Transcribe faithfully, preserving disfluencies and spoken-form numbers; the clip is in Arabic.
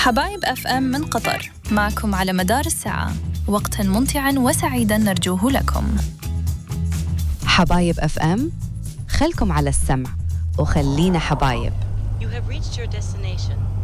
حبايب أف أم من قطر، معكم على مدار الساعة، وقتاً ممتعاً وسعيداً نرجوه لكم. حبايب أف أم، خلكم على السمع وخلينا حبايب. You have reached your destination.